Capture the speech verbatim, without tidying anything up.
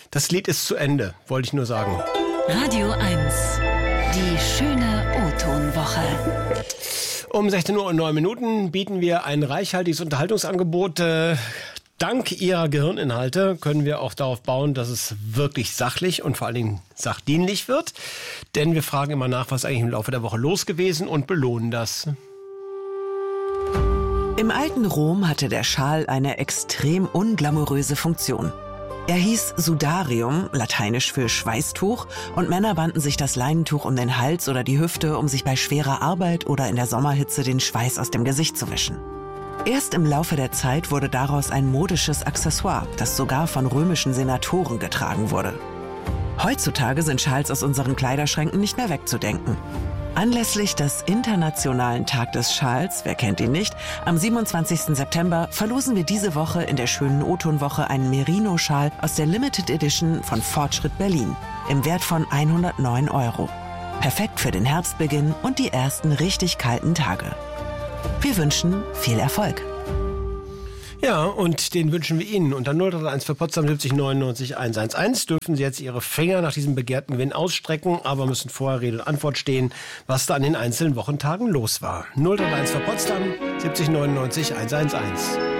Das Lied ist zu Ende, wollte ich nur sagen. Radio eins, die schöne O-Ton-Woche. Um sechzehn Uhr und neun Minuten bieten wir ein reichhaltiges Unterhaltungsangebot. Äh, dank Ihrer Gehirninhalte können wir auch darauf bauen, dass es wirklich sachlich und vor allen Dingen sachdienlich wird. Denn wir fragen immer nach, was eigentlich im Laufe der Woche los gewesen und belohnen das. Im alten Rom hatte der Schal eine extrem unglamouröse Funktion. Er hieß Sudarium, lateinisch für Schweißtuch, und Männer banden sich das Leinentuch um den Hals oder die Hüfte, um sich bei schwerer Arbeit oder in der Sommerhitze den Schweiß aus dem Gesicht zu wischen. Erst im Laufe der Zeit wurde daraus ein modisches Accessoire, das sogar von römischen Senatoren getragen wurde. Heutzutage sind Schals aus unseren Kleiderschränken nicht mehr wegzudenken. Anlässlich des Internationalen Tag des Schals, wer kennt ihn nicht, am siebenundzwanzigsten September verlosen wir diese Woche in der schönen O-Ton-Woche einen Merino-Schal aus der Limited Edition von Fortschritt Berlin im Wert von hundertneun Euro. Perfekt für den Herbstbeginn und die ersten richtig kalten Tage. Wir wünschen viel Erfolg. Ja, und den wünschen wir Ihnen. Unter null drei eins für Potsdam siebzig neunundneunzig hundertelf dürfen Sie jetzt Ihre Finger nach diesem begehrten Gewinn ausstrecken, aber müssen vorher Rede und Antwort stehen, was da an den einzelnen Wochentagen los war. null drei eins für Potsdam siebzig neunundneunzig hundertelf.